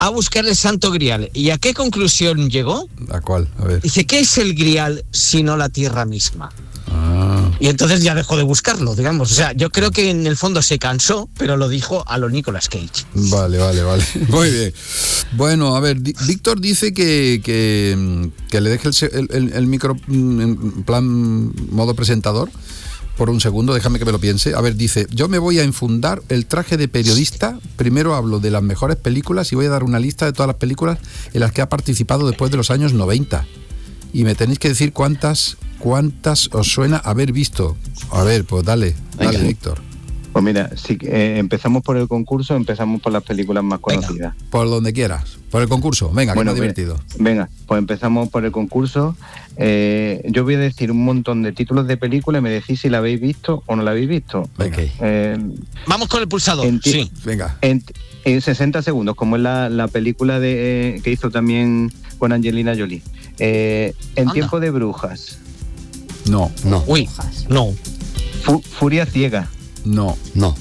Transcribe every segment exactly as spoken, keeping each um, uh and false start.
a buscar el Santo Grial. ¿Y a qué conclusión llegó? ¿A cuál? A ver. Dice, ¿qué es el Grial sino la tierra misma? Ah. Y entonces ya dejó de buscarlo, digamos. O sea, yo creo que en el fondo se cansó, pero lo dijo a lo Nicolas Cage. Vale, vale, vale. Muy bien. Bueno, a ver, Di- Víctor dice que, que, que le deje el, se- el, el- el micro mm, en plan modo presentador por un segundo, déjame que me lo piense. A ver, dice, yo me voy a enfundar el traje de periodista, primero hablo de las mejores películas y voy a dar una lista de todas las películas en las que ha participado después de los años noventa. Y me tenéis que decir cuántas, cuántas os suena haber visto. A ver, pues dale, dale, Venga. Víctor. Pues mira, si eh, empezamos por el concurso, empezamos por las películas más conocidas. Por donde quieras. Por el concurso. Venga, Bueno, que me ha ve- divertido. Venga, pues empezamos por el concurso. Eh, yo voy a decir un montón de títulos de películas y me decís si la habéis visto o no la habéis visto. Venga. Ok. Eh, Vamos con el pulsador, Enti- sí. Venga. en, en sesenta segundos, como es la, la película de eh, que hizo también con Angelina Jolie. Eh, en Anda. Tiempo de Brujas. No, No, Uy, no, Fu- Furia Ciega. no. no.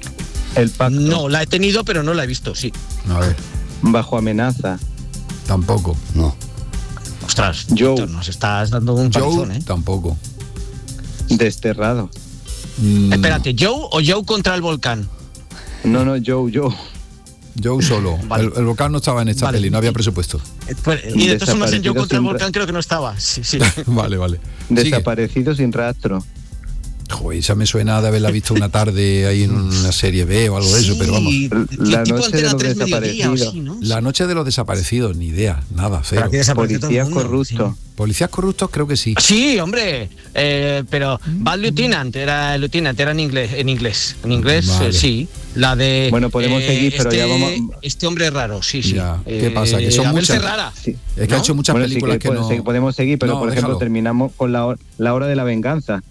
El Pacto. no, la he tenido, pero no la he visto, sí. A ver, Bajo Amenaza. tampoco. No. Ostras, Joe. Víctor, nos estás dando un Joe, palizón, ¿eh? tampoco. Desterrado. Mm, Espérate, ¿Joe o Joe contra el volcán? No, no, Joe, Joe. Joe solo. Vale. El, el volcán no estaba en esta Vale. peli, no había presupuesto. Eh, pues, y de todas formas, en Joe Desaparecido contra el sin volcán ra- creo que no estaba. Sí, sí. Vale, vale. Sigue. Desaparecido sin rastro. Joder, esa me suena de haberla visto una tarde ahí en una serie B o algo de eso, pero vamos. Sí, La tipo noche de Antena los tres mediodía o desaparecidos. así, ¿no? La noche de los desaparecidos, ni idea, nada, cero. Pero aquí desapareció todo el Policías mundo, corruptos. Policías corruptos, creo que sí. Sí, Sí, hombre, eh, pero Bad Lieutenant era Lieutenant, era en inglés, en inglés, en inglés, Vale. eh, sí. La de Bueno, podemos seguir, pero este, ya vamos- Este hombre raro, sí, sí. Ya, ¿qué pasa? Que son Abel muchas. Ferrara. Sí. Es que ¿No? ha hecho muchas Bueno, sí películas que que, puede- no. sí, podemos seguir, pero No, por ejemplo déjalo. terminamos con la, hor- la hora de la venganza.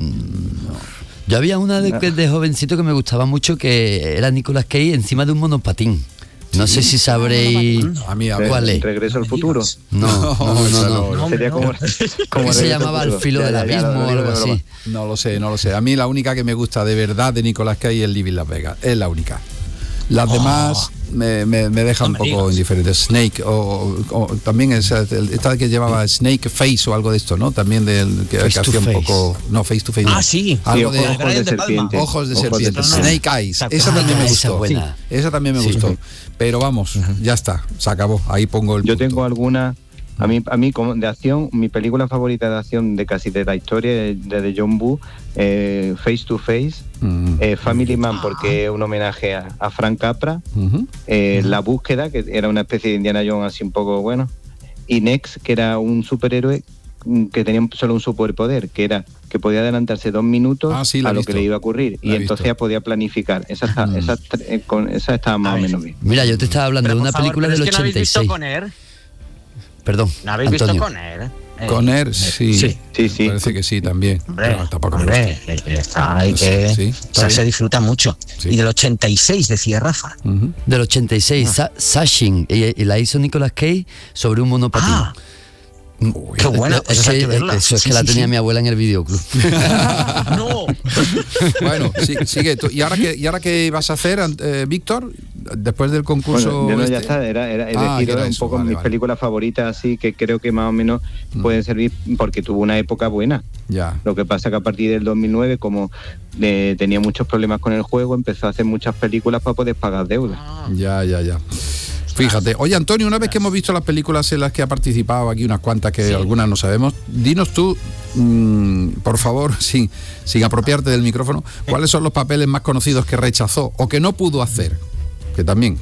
Yo había una de, de jovencito que me gustaba mucho, que era Nicolas Cage encima de un monopatín. No sé si sabréis A mí, a ver. cuál es. Regreso al futuro. No, no, no, esa no. No, Sería hombre, como, no. como Que se Regreso llamaba Al futuro. filo Ya, del ya, ya, abismo lo o digo algo de broma. así. No lo sé, no lo sé. A mí la única que me gusta de verdad de Nicolas Cage es Living Las Vegas. Es la única. Las Oh. demás me, me, me dejan No un me poco digas. indiferente. Snake, o, o- o también esa, esta que llevaba Snake Face o algo de esto, ¿no? También del que, Face que to hacía un face. poco. No, Face to Face. Ah, no. sí. Algo Sí, de ojos Brian de De Palma. serpiente. Ojos de Ojos de serpiente. serpiente. Snake Eyes. Exacto. Esa también Ah, me esa gustó. es buena. Sí, esa también me Sí. gustó. Pero vamos, ya está. Se acabó. Ahí pongo el Yo punto. tengo alguna. A mí, a mí como de acción, mi película favorita de acción de casi de la historia es de, de John Woo, eh, Face to Face, Mm. eh, Family Man, porque es un homenaje a, a Frank Capra, Ujú. eh, La Búsqueda, que era una especie de Indiana Jones así un poco bueno, y Nex, que era un superhéroe mm, que tenía solo un superpoder, que era que podía adelantarse dos minutos Ah, sí, la a he lo visto. que le iba a ocurrir, La y he entonces visto. ya podía planificar. Esa, está, Mm. esa, eh, con, esa estaba más A o ver. menos bien. Mira, yo te estaba hablando Pero, de por una favor, película pero del es que no habéis ochenta y visto seis. con Air. Perdón, ¿No habéis Antonio. visto con Air? Eh, Con Air, sí. Sí. Sí, sí. Parece que sí, también. Hombre, Pero tampoco me hombre, gusta. eh, está, hay que, Sí, o está sea, bien. se disfruta mucho. Sí. Y del ochenta y seis, decía Rafa. Ujú. Del ochenta y seis, Sa- Sashin, y, y la hizo Nicolas Cage sobre un monopatín. Ah, Uy. qué buena, Es pues esa hay que- que verla. eso es Sí, que la sí, tenía sí. mi abuela en el videoclub. No. Bueno, sí, sigue tú. ¿Y ahora qué, y ahora qué vas a hacer, eh, Víctor? Después del concurso. Bueno, ya, no, ya este? está, era, era, es Ah, decir, que era un eso, poco vale, mis vale. películas favoritas, así que creo que más o menos Mm. pueden servir porque tuvo una época buena. Ya. Lo que pasa que a partir del dos mil nueve, como eh, tenía muchos problemas con el juego, empezó a hacer muchas películas para poder pagar deudas. Ya, ya, ya. Fíjate. Oye, Antonio, una vez que hemos visto las películas en las que ha participado, aquí unas cuantas que Sí. algunas no sabemos, dinos tú, mmm, por favor, sin, sin apropiarte del micrófono, ¿cuáles son los papeles más conocidos que rechazó o que no pudo hacer? Que también.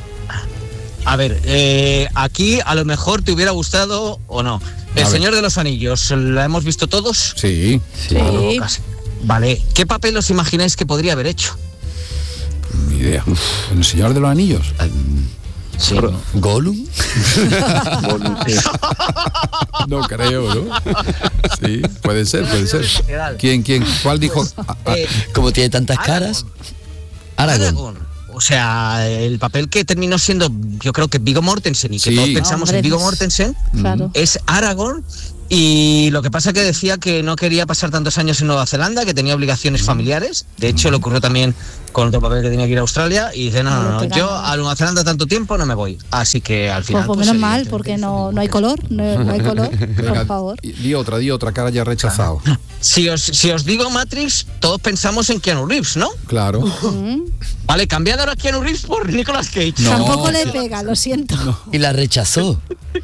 A ver, eh, aquí a lo mejor te hubiera gustado o no. El A ver. Señor de los Anillos, ¿la hemos visto todos? Sí. Sí. Sí. Vale, ¿qué papel os imagináis que podría haber hecho? Ni idea. ¿En El Señor de los Anillos? Sí. ¿Gollum? Gollum, sí. No creo, ¿no? Sí, puede ser, puede ser. ¿Quién, quién? ¿Cuál dijo? Ah, ah, Eh, Como tiene tantas caras. Aragorn. Aragorn. o sea, el papel que terminó siendo, yo creo que Viggo Mortensen, y que Sí. todos pensamos Hombre, en Viggo pues, Mortensen, Claro. es Aragorn. Y lo que pasa que decía que no quería pasar tantos años en Nueva Zelanda, que tenía obligaciones familiares. De hecho, le ocurrió también con otro papel que tenía que ir a Australia. Y dice, no, no, no, Vale, yo pegado. a Nueva Zelanda tanto tiempo no me voy. Así que al Pues, final... pues pues, menos mal, evidentemente, porque no, no hay color, no, no hay color, Venga, por favor. di- di otra, di otra, cara ya rechazado. Si os, si os digo Matrix, todos pensamos en Keanu Reeves, ¿no? Claro. Mm. Vale, cambiad ahora a Keanu Reeves por Nicolas Cage. No. Tampoco le pega, lo siento. Y la rechazó.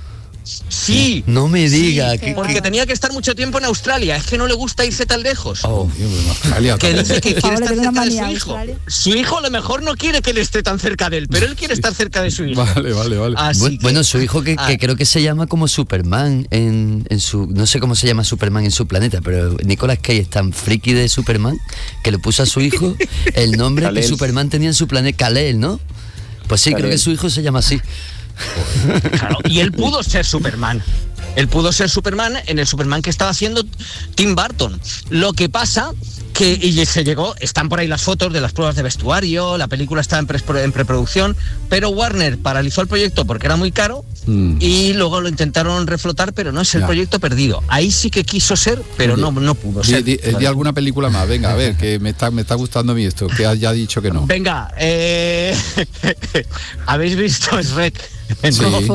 Sí. No me diga Sí, que... porque que- tenía que estar mucho tiempo en Australia. Es que no le gusta irse tan lejos. Oh, Dios mío, Australia, Que dice que Por quiere favor, estar le tiene una cerca de su manía a hijo. Australia. Su hijo a lo mejor no quiere que él esté tan cerca de él, pero él quiere estar cerca de su hijo. Vale, vale, vale. Así Bu- que- bueno, su hijo que, que Ah. creo que se llama como Superman en, en su... No sé cómo se llama Superman en su planeta, pero Nicolas Cage es tan friki de Superman que le puso a su hijo el nombre que Kal-El. Superman tenía en su planeta, Kal-El, ¿no? Pues sí, creo Kal-El. que su hijo se llama así. Claro, y él pudo ser Superman. Él pudo ser Superman en el Superman que estaba haciendo Tim Burton. Lo que pasa que y se llegó, están por ahí las fotos de las pruebas de vestuario, la película está en, pre- en preproducción, pero Warner paralizó el proyecto porque era muy caro Mm. y luego lo intentaron reflotar, pero no es el Ya. proyecto perdido. Ahí sí que quiso ser, pero Oye, no, no pudo Di, ser. di- di alguna película más, venga, a ver, que me está, me está gustando a mí esto, que ya ha dicho que no. Venga, eh, ¿habéis visto Shrek? Sí. No.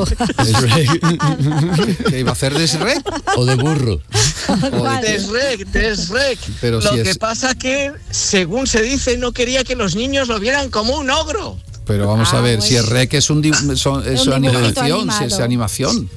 Es- ¿Qué iba a hacer de Shrek? O de burro. ¿Cuál? De Shrek, de Shrek. Pero lo si que es- pasa que, según se dice, no quería que los niños lo vieran como un ogro. Pero vamos Ah, a ver, bueno. si es Rec es un di- son- es Un una dibujito animación, si animado. es animación.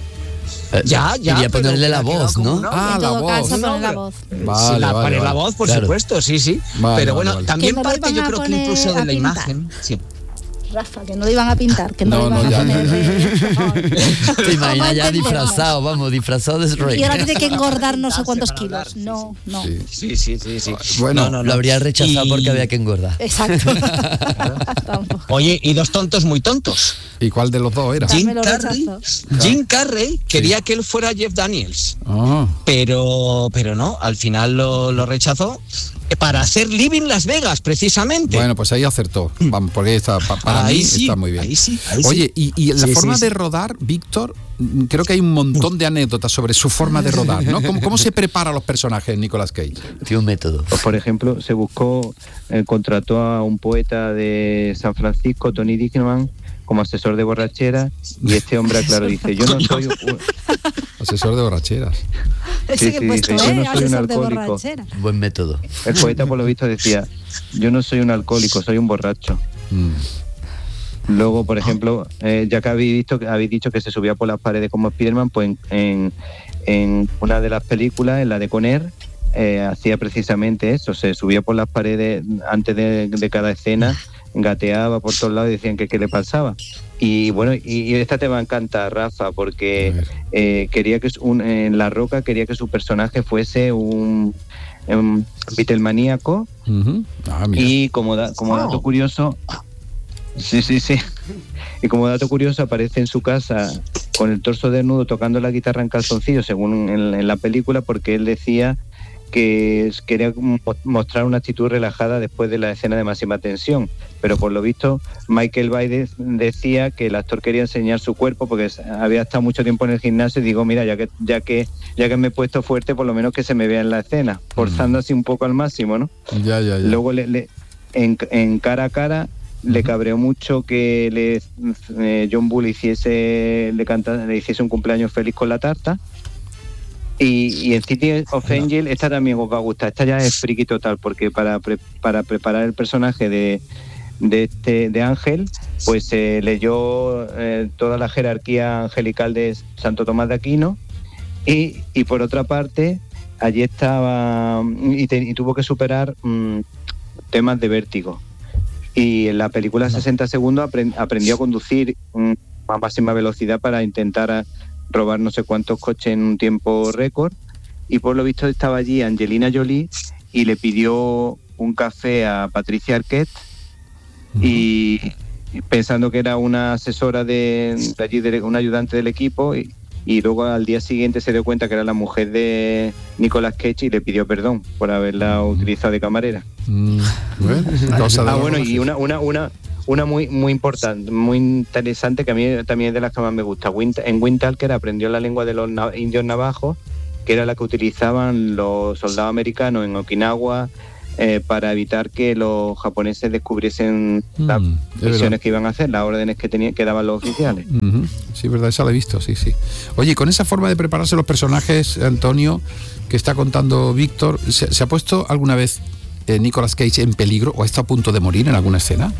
Ya, ya, Quería pero ponerle la que ha quedado voz, como ¿no? un ogro. Ah, en la todo voz. caso, Un poner la ogro. voz. Vale, Sí, la, vale, para vale. la voz, por Claro. supuesto, sí, sí. Vale, pero vale, bueno, vale. también Que me lo parte, iban yo a creo que poner incluso a de la pintar. imagen. Sí. Rafa, que no lo iban a pintar, que no, No, lo iban no, a ya, poner. ya. de- Te imaginas ya entendemos. disfrazado, vamos, disfrazado de Shrek. Y ahora tiene que engordar no sé Para cuántos hablar, kilos. sí, No, no. Sí. Sí, sí, sí, sí. Bueno, No, no, no. Lo habría rechazado Y- porque había que engordar. Exacto. Tampoco. Oye, y dos tontos muy tontos. ¿Y cuál de los dos era? También Jim lo Carrey, rechazó. Jim Carrey quería que él fuera Jeff Daniels, Ah, pero, pero no, al final lo, lo rechazó eh, para hacer Living Las Vegas, precisamente. bueno, pues ahí acertó. Vamos, porque está, pa- para Ahí mí sí, está muy bien. ahí sí, ahí sí. Oye, y, y la Sí, forma sí, de sí. rodar, Víctor, mm, creo que hay un montón de anécdotas sobre su forma de rodar, ¿no? ¿Cómo, cómo se prepara a los personajes Nicolas Cage? Tiene un método. Pues, por ejemplo, se buscó, eh, contrató a un poeta de San Francisco, Tony Dickman, como asesor de borrachera, y este hombre, claro, dice, yo no soy un, Asesor de borracheras. Ese Sí, que sí, puesto, dice, yo ¿eh? no soy un Asesor de alcohólico. borrachera. Buen método. el poeta por lo visto decía, yo no soy un alcohólico, soy un borracho. Mm. Luego, por ejemplo, eh, ya que habéis visto que habéis dicho que se subía por las paredes como Spiderman, pues en, en, en una de las películas, en la de Conner, eh, hacía precisamente eso, se subía por las paredes antes de, de cada escena, gateaba por todos lados y decían que qué le pasaba. Y bueno, y, y esta te va a encantar, Rafa, A porque ver. eh, quería que su- un, en La Roca quería que su personaje fuese un, un Beatlemaníaco. Ujú. Ah, mira. Y como, da- como dato curioso, sí, sí, sí. Y como dato curioso, aparece en su casa con el torso desnudo tocando la guitarra en calzoncillos, según en, en la película, porque él decía que es- quería mo- mostrar una actitud relajada después de la escena de máxima tensión. Pero por lo visto, Michael Bay de- decía que el actor quería enseñar su cuerpo porque s- había estado mucho tiempo en el gimnasio y digo, mira, ya que, ya que, ya que me he puesto fuerte, por lo menos que se me vea en la escena, forzando así un poco al máximo, ¿no? Ya, ya, ya. Luego le, le- en, en cara a cara le cabreó mucho que le, eh, John Bull hiciese le, canta, le hiciese un cumpleaños feliz con la tarta. Y, y en City of Angel, esta también os va a gustar. Esta ya es friki total, porque para, pre- para preparar el personaje de, de, este, de Ángel, pues se leyó eh, toda la jerarquía angelical de Santo Tomás de Aquino. Y, y por otra parte, allí estaba y, te- y tuvo que superar mm, temas de vértigo. Y en la película sesenta segundos apren- aprendió a conducir mm, a máxima velocidad para intentar a- robar no sé cuántos coches en un tiempo récord. Y por lo visto estaba allí Angelina Jolie y le pidió un café a Patricia Arquette y y pensando que era una asesora de, de allí, de, una ayudante del equipo, y, y luego al día siguiente se dio cuenta que era la mujer de Nicolas Cage y le pidió perdón por haberla utilizado de camarera. Mm, bueno, cosa de Ah, los bueno, y romances. una, una, una, una muy muy importante, muy interesante, que a mí también es de las que más me gusta. Wind, en Windtalker aprendió la lengua de los na- indios navajos, que era la que utilizaban los soldados americanos en Okinawa eh, para evitar que los japoneses descubriesen Mm, las es misiones verdad. que iban a hacer, las órdenes que tenían, que daban los oficiales. Ujú. Sí, verdad, esa la he visto, sí, sí. Oye, con esa forma de prepararse los personajes, Antonio, que está contando Víctor, ¿se, se ha puesto alguna vez eh, Nicolas Cage en peligro o está a punto de morir en alguna escena?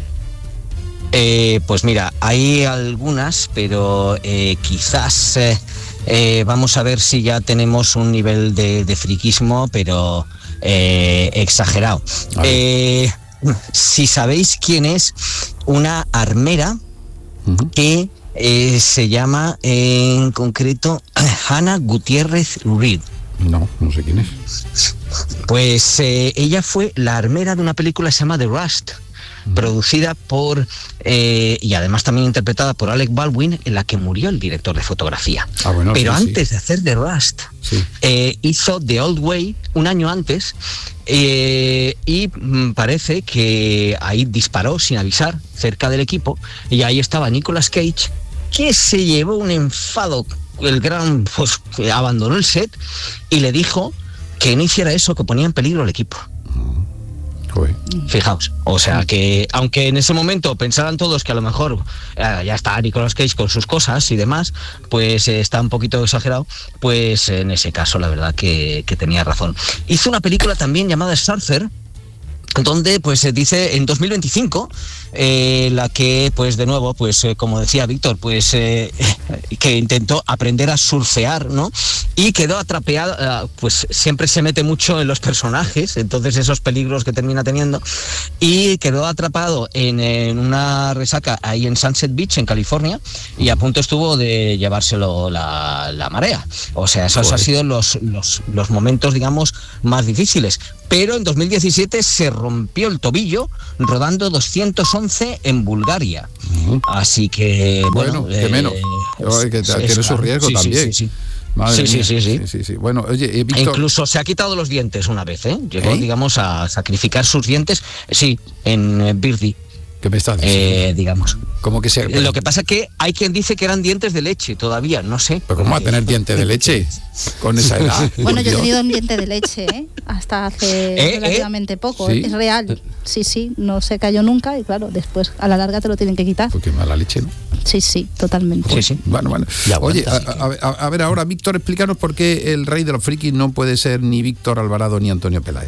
Eh, pues mira, hay algunas, pero eh, quizás eh, eh, vamos a ver si ya tenemos un nivel de, de friquismo, pero eh, exagerado. A ver. Eh, si sabéis quién es una armera Ujú. que eh, se llama eh, en concreto Hannah Gutiérrez Reed. No, no sé quién es. Pues eh, ella fue la armera de una película que se llama The Rust, producida por eh, y además también interpretada por Alec Baldwin, en la que murió el director de fotografía. Ah, bueno, Pero sí, antes sí. de hacer The Rust, Sí. eh, hizo The Old Way un año antes, eh, y mm, parece que ahí disparó sin avisar cerca del equipo, y ahí estaba Nicolas Cage, que se llevó un enfado, el gran, pues que abandonó el set y le dijo que no hiciera eso, que ponía en peligro el equipo. Joder. Fijaos, o sea que aunque en ese momento pensaran todos que a lo mejor eh, ya está Nicolas Cage con sus cosas y demás, pues eh, está un poquito exagerado, pues en ese caso la verdad que, que tenía razón. Hizo una película también llamada Surfer, donde pues se dice en dos mil veinticinco, eh, la que pues de nuevo, pues eh, como decía Víctor, pues eh, que intentó aprender a surfear, ¿no? Y quedó atrapeada, pues siempre se mete mucho en los personajes, entonces esos peligros que termina teniendo, y quedó atrapado en, en una resaca ahí en Sunset Beach, en California, y a punto estuvo de llevárselo la, la marea. O sea, esos Joder. han sido los, los, los momentos, digamos, más difíciles. Pero en dos mil diecisiete se rompió el tobillo rodando doscientos once en Bulgaria. Ujú. Así que, bueno... Bueno, que menos. Oye, que es- tiene es su claro. riesgo Sí, sí, también. sí, sí. Madre Sí, mía. sí, sí, sí. sí, sí, sí. Bueno, oye, eh, E Víctor, incluso se ha quitado los dientes una vez, ¿eh? Llegó, ¿Eh? digamos, a sacrificar sus dientes, sí, en eh, Birdie, ¿qué me estás diciendo? eh, digamos. ¿Cómo que se...? Lo que pasa es que hay quien dice que eran dientes de leche todavía, no sé. ¿Pero cómo va a tener dientes de leche con esa edad? Bueno, Por yo he Dios. tenido un diente de leche, ¿eh? Hasta hace ¿Eh? relativamente poco. ¿Sí? Es real. Sí, sí, no se cayó nunca y claro, después a la larga te lo tienen que quitar. Porque mala leche, ¿no? Sí, sí, totalmente. Sí, sí. Bueno, bueno. Ya Oye, aguanta, a, a- a- a ver ahora, Víctor, explícanos por qué el rey de los frikis no puede ser ni Víctor Alvarado ni Antonio Peláez.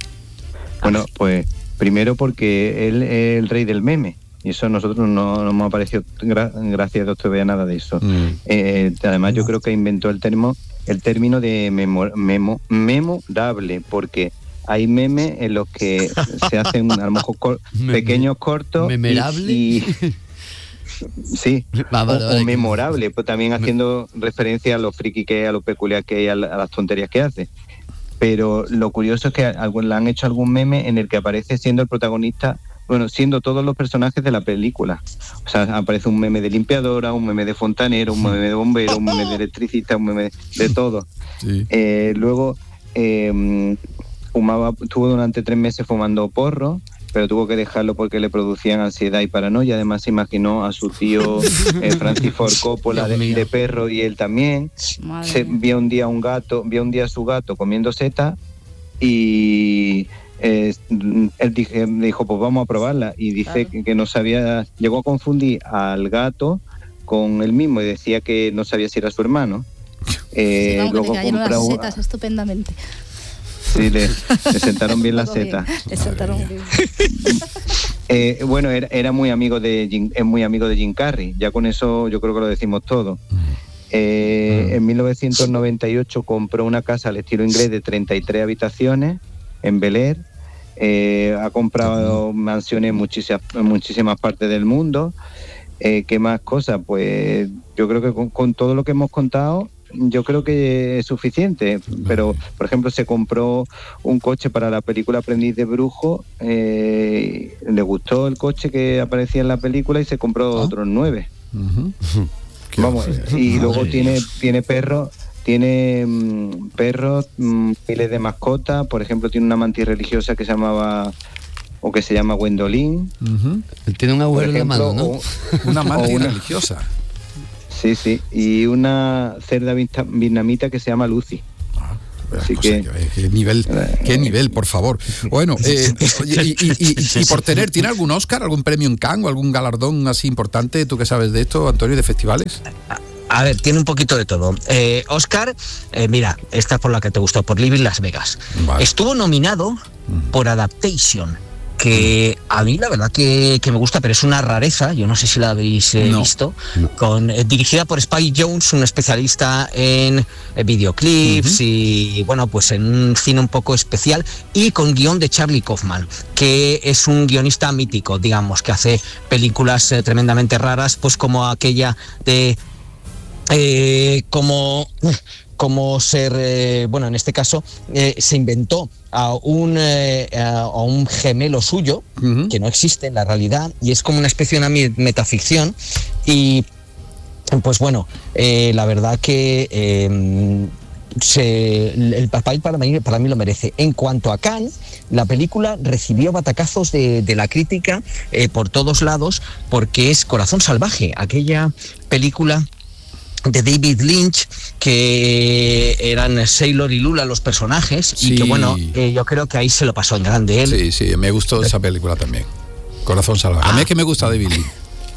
Bueno, pues primero porque él es el rey del meme. Y eso a nosotros no, no nos ha parecido gra- gracias, doctor Bea, nada de eso. Mm. Eh, además, yo creo que inventó el término, el término de memo, memo, memorable, porque hay memes en los que se hacen a lo mejor cor- Meme- pequeños cortos. y- ¿memerable? y- sí, Va, vale, o, vale. o memorable, pues también haciendo referencia a lo friki que es, a lo peculiar que es, a, la- a las tonterías que hace. Pero lo curioso es que algún- le han hecho algún meme en el que aparece siendo el protagonista, bueno, siendo todos los personajes de la película. O sea, aparece un meme de limpiadora, un meme de fontanero, un meme de bombero, un meme de electricista, un meme de todo. Sí. Eh, luego eh, fumaba, estuvo durante tres meses fumando porro, pero tuvo que dejarlo porque le producían ansiedad y paranoia. Además se imaginó a su tío eh, Francis Ford Coppola Dios de, mío. de perro y él también. Madre Se, mía. vio un día un gato, vio un día a su gato comiendo seta y eh, él dije, dijo, pues vamos a probarla. Y dice Claro. que, que no sabía, llegó a confundir al gato con él mismo y decía que no sabía si era su hermano. Eh, Sí, vamos, que te luego cayeron las compró- setas estupendamente. Sí, le, le sentaron bien la Todo bien, seta. le sentaron bien. Eh, bueno, era, era muy amigo de Jim, es muy amigo de Jim Carrey. Ya con eso yo creo que lo decimos todo. Eh, en mil novecientos noventa y ocho compró una casa al estilo inglés de treinta y tres habitaciones en Bel Air. Eh, ha comprado mansiones en muchísimas, en muchísimas partes del mundo. Eh, ¿Qué más cosas? Pues yo creo que con, con todo lo que hemos contado, yo creo que es suficiente. Pero, por ejemplo, se compró un coche para la película Aprendiz de Brujo. Eh, le gustó el coche que aparecía en la película y se compró Ah. otros nueve. Ujú. Qué Vamos, barbaridad. y Madre luego de tiene Dios. tiene perros, tiene mm, perros, mm, miles de mascotas. Por ejemplo, tiene una mantis religiosa que se llamaba o que se llama Gwendolyn. Uh-huh. Él tiene un agujero Por en la ejemplo, mano, ¿no? o- Una o madre una- religiosa. Sí, sí. Y una cerda vista- vietnamita que se llama Lucy. Así Cosa que- que- qué nivel, qué nivel, por favor. Bueno, eh, oye, y, y- y- y por tener, ¿tiene algún Oscar, algún premio en Cannes o algún galardón así importante? ¿Tú qué sabes de esto, Antonio, de festivales? A ver, tiene un poquito de todo. Eh, Oscar, eh, mira, esta es por la que te gustó, por Living Las Vegas. Vale. Estuvo nominado por Adaptation, que a mí la verdad que, que me gusta, pero es una rareza, yo no sé si la habéis eh, No. visto, con, eh, dirigida por Spike Jonze, un especialista en eh, videoclips y bueno, pues en un cine un poco especial, y con guión de Charlie Kaufman, que es un guionista mítico, digamos, que hace películas eh, tremendamente raras, pues como aquella de eh, como como ser, eh, bueno, en este caso eh, se inventó a un, eh, a a un gemelo suyo, Ujú. que no existe en la realidad, y es como una especie de una mi- metaficción, y pues bueno, eh, la verdad que eh, se, el papel para mí, para mí lo merece. En cuanto a Cannes, la película recibió batacazos de, de la crítica eh, por todos lados, porque es Corazón Salvaje, aquella película de David Lynch, que eran Sailor y Lula los personajes, Sí. y que bueno, eh, yo creo que ahí se lo pasó en grande él. Sí, sí, me gustó esa película también. Corazón salvaje. A mí es que me gusta David Lee.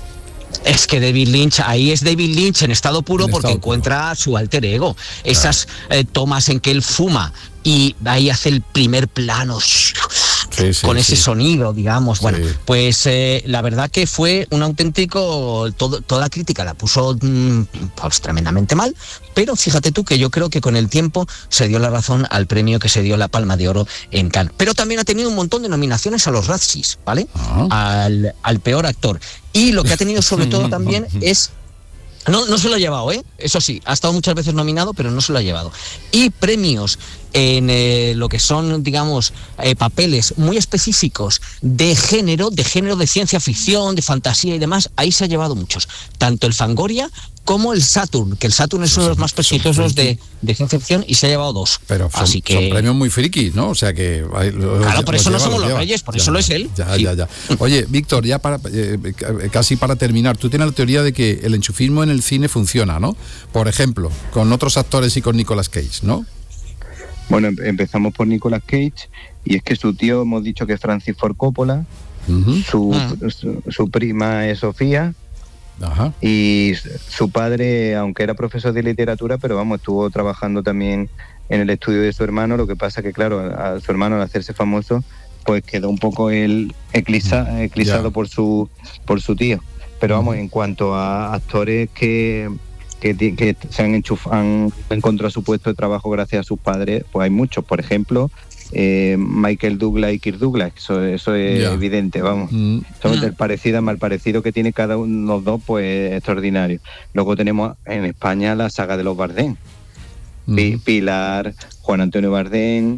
Es que David Lynch, ahí es David Lynch en estado puro, En porque estado puro. encuentra su alter ego. Esas eh, tomas en que él fuma y ahí hace el primer plano Sí, sí, con ese sí. sonido, digamos. Bueno, Sí. pues eh, la verdad que fue un auténtico, todo, toda la crítica la puso mm, pues, tremendamente mal, pero fíjate tú que yo creo que con el tiempo se dio la razón al premio que se dio la Palma de Oro en Cannes. Pero también ha tenido un montón de nominaciones a los Razzies, ¿vale? Ah. Al, al peor actor. Y lo que ha tenido sobre todo también es... No, no se lo ha llevado, ¿eh? Eso sí, ha estado muchas veces nominado, pero no se lo ha llevado. Y premios en eh, lo que son, digamos, eh, papeles muy específicos de género, de género de ciencia ficción, de fantasía y demás, ahí se ha llevado muchos. Tanto el Fangoria como el Saturn, que el Saturn es uno de los más prestigiosos de, de ciencia ficción y se ha llevado dos. Pero son, Así que... son premios muy frikis, ¿no? O sea que... ahí lo- Claro, los por eso no lleva, somos los lleva. reyes, por Ya, eso lo es él. Ya, Sí. ya, ya. Oye, Víctor, ya para eh, casi para terminar, tú tienes la teoría de que el enchufismo en el cine funciona, ¿no? Por ejemplo, con otros actores y con Nicolas Cage, ¿no? Bueno, em- empezamos por Nicolas Cage, y es que su tío, hemos dicho que es Francis Ford Coppola, Ujú. su, Ah. su, su prima es Sofía, Ajá. y su padre, aunque era profesor de literatura, pero vamos, estuvo trabajando también en el estudio de su hermano. Lo que pasa que, claro, a, a su hermano, al hacerse famoso, pues quedó un poco él eclipsa- eclipsado Ya. por su por su tío. Pero vamos, en cuanto a actores que que, ti- que se han, enchuf- han encontrado su puesto de trabajo gracias a sus padres, pues hay muchos. Por ejemplo, eh, Michael Douglas y Kirk Douglas, eso, eso es Ya. evidente, vamos. Mm, Son Mm. del parecido a mal parecido que tiene cada uno de los dos, pues extraordinario. Luego tenemos en España la saga de los Bardem. Pi- mm. Pilar, Juan Antonio Bardem,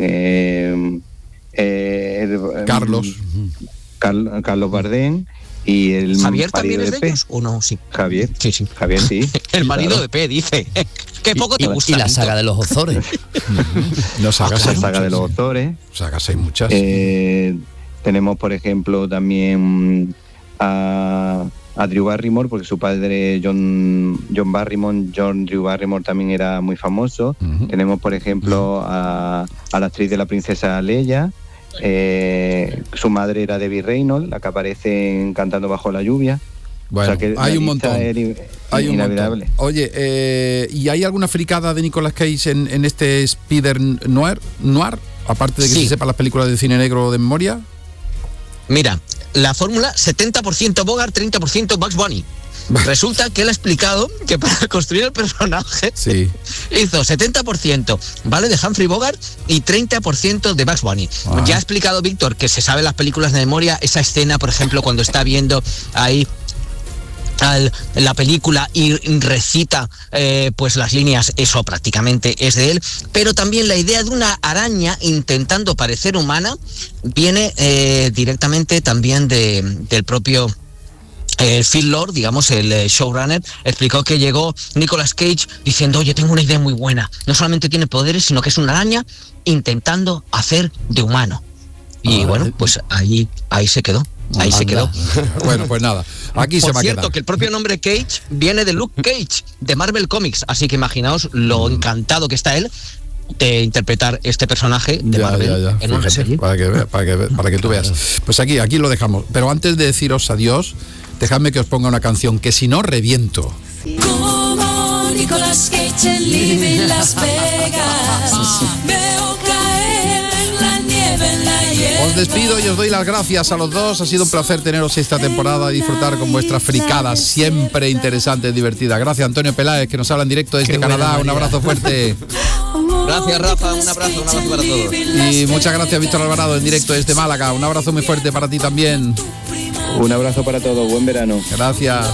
eh, eh, el- Carlos. Carl- Carlos Bardem y el ¿Javier marido también es de P. ellos o no? Sí. Javier, Sí, sí. Javier sí. El marido claro. de P, dice. Qué poco te Y, gusta. y la Víctor. saga de los Ozores. No, sagas La hay saga muchas, de los sí. autores. Sagas hay muchas. Eh, tenemos, por ejemplo, también a, a Drew Barrymore, porque su padre John, John Barrymore, John Drew Barrymore, también era muy famoso. Ujú. Tenemos, por ejemplo, a, a la actriz de la princesa Leia. Eh, su madre era Debbie Reynolds, la que aparece en Cantando bajo la lluvia. Bueno, O sea que la hay un lista montón. es in- Hay un inevitable. montón. Oye, eh, ¿y hay alguna fricada de Nicolas Cage en, en este Spider Noir? Noir? Aparte de que Sí. se sepa las películas de cine negro de memoria. Mira, la fórmula setenta por ciento Bogart, treinta por ciento Bugs Bunny. Resulta que él ha explicado que para construir el personaje Sí. hizo setenta por ciento, ¿vale?, de Humphrey Bogart y treinta por ciento de Bugs Bunny. Ajá. Ya ha explicado Víctor que se sabe las películas de memoria, esa escena, por ejemplo, cuando está viendo ahí al- la película y recita eh, pues las líneas, eso prácticamente es de él, pero también la idea de una araña intentando parecer humana viene eh, directamente también de, del propio eh, Phil Lord, digamos, el eh, showrunner, explicó que llegó Nicolas Cage diciendo, oye, tengo una idea muy buena, no solamente tiene poderes, sino que es una araña intentando hacer de humano. Y Ah, bueno, vale. pues ahí, ahí se quedó. Ahí se Anda. quedó. Bueno, pues nada, aquí Por se va a cierto, quedar. que el propio nombre Cage viene de Luke Cage, de Marvel Comics. Así que imaginaos lo Mm. encantado que está él de interpretar este personaje de Ya, Marvel ya, ya, en una fíjate, serie. para que, vea- para que, para que tú veas. Pues aquí, aquí lo dejamos. Pero antes de deciros adiós, dejadme que os ponga una canción que si no reviento. Como Nicolas Cage en Living Las Vegas, veo caer la nieve en la hierba. Os despido y os doy las gracias a los dos. Ha sido un placer teneros esta temporada y disfrutar con vuestras fricadas siempre interesantes, divertidas. Gracias, Antonio Peláez, que nos habla en directo desde Qué buena, Canadá. Un María. abrazo fuerte. Gracias, Rafa. Un abrazo, un abrazo para todos. Y muchas gracias, Víctor Alvarado, en directo desde Málaga. Un abrazo muy fuerte para ti también. Un abrazo para todos, buen verano. Gracias.